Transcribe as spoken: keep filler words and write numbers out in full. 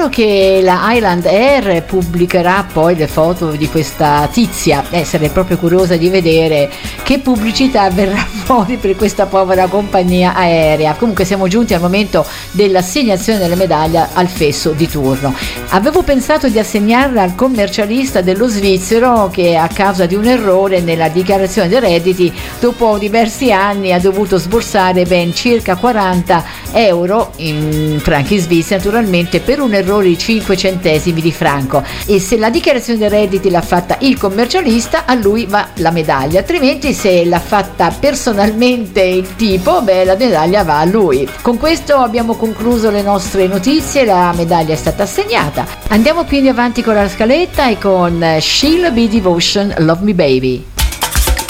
chiaro che la Highland Air pubblicherà poi le foto di questa tizia, eh, sarei proprio curiosa di vedere che pubblicità verrà fuori per questa povera compagnia aerea. Comunque siamo giunti al momento dell'assegnazione della medaglia al fesso di turno. Avevo pensato di assegnarla al commercialista dello svizzero che a causa di un errore nella dichiarazione dei redditi dopo diversi anni ha dovuto sborsare ben circa quaranta euro in franchi svizzeri, naturalmente per un errore di cinque centesimi di franco, e se la dichiarazione dei redditi l'ha fatta il commercialista a lui va la medaglia, altrimenti se l'ha fatta personalmente il tipo, beh, la medaglia va a lui. Con questo abbiamo concluso le nostre notizie, la medaglia è stata assegnata. Andiamo quindi avanti con la scaletta e con Sheila B. Devotion, Love Me Baby.